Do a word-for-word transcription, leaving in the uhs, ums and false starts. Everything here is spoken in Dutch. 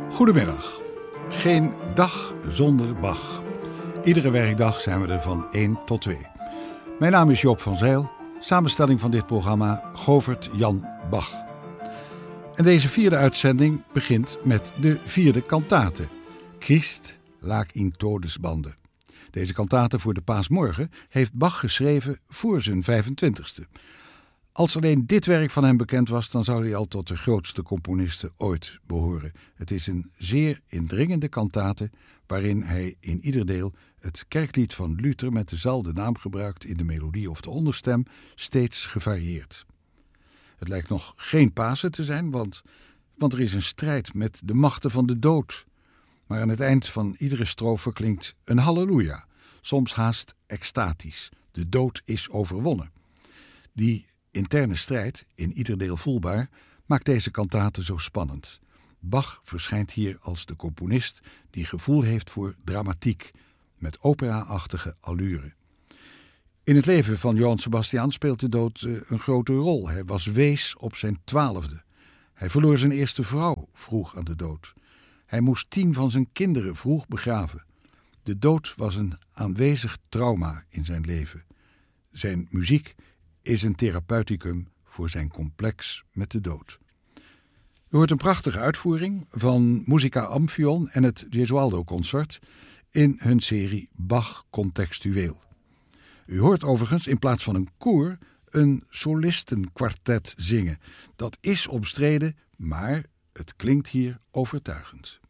Goedemiddag. Geen dag zonder Bach. Iedere werkdag zijn we er van één tot twee. Mijn naam is Joop van Zijl, samenstelling van dit programma Govert Jan Bach. En deze vierde uitzending begint met de vierde kantate, Christ lag in Todesbanden. Deze kantate voor de Paasmorgen heeft Bach geschreven voor zijn vijfentwintigste. Als alleen dit werk van hem bekend was, dan zou hij al tot de grootste componisten ooit behoren. Het is een zeer indringende kantate, waarin hij in ieder deel het kerklied van Luther met dezelfde naam gebruikt in de melodie of de onderstem, steeds gevarieerd. Het lijkt nog geen Pasen te zijn, want, want er is een strijd met de machten van de dood. Maar aan het eind van iedere strofe klinkt een halleluja, soms haast extatisch. De dood is overwonnen. Die interne strijd, in ieder deel voelbaar, maakt deze kantate zo spannend. Bach verschijnt hier als de componist die gevoel heeft voor dramatiek, met opera-achtige allure. In het leven van Johann Sebastian speelt de dood een grote rol. Hij was wees op zijn twaalfde. Hij verloor zijn eerste vrouw vroeg aan de dood. Hij moest tien van zijn kinderen vroeg begraven. De dood was een aanwezig trauma in zijn leven. Zijn muziek is een therapeuticum voor zijn complex met de dood. U hoort een prachtige uitvoering van Musica Amphion en het Gesualdo-concert in hun serie Bach Contextueel. U hoort overigens in plaats van een koor een solistenkwartet zingen. Dat is omstreden, maar het klinkt hier overtuigend.